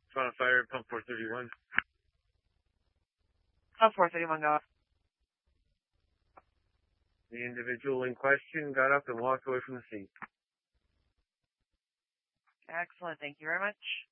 Final fire, pump 431. Pump 431, go. The individual in question got up and walked away from the scene. Excellent. Thank you very much.